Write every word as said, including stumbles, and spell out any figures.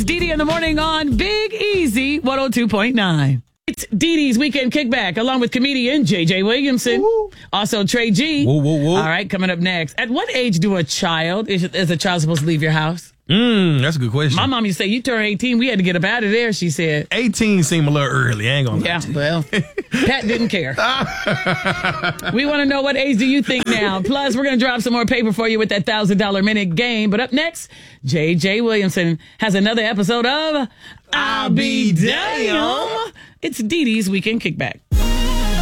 It's Dee Dee in the morning on Big Easy one oh two point nine. It's Dee Dee's Weekend Kickback, along with comedian J J Williamson. Woo. Also, Trey G. Woo, woo, woo. All right, coming up next. At what age do a child, is, is a child supposed to leave your house? Mm, that's a good question. My mom used to say, you turn eighteen, we had to get up out of there, she said. eighteen seemed a little early, I ain't gonna lie. Yeah, well, Pat didn't care. We want to know, what age do you think now? Plus, we're going to drop some more paper for you with that one thousand dollars minute game. But up next, J J Williamson has another episode of I'll Be Damn. It's Dee Dee's Weekend Kickback.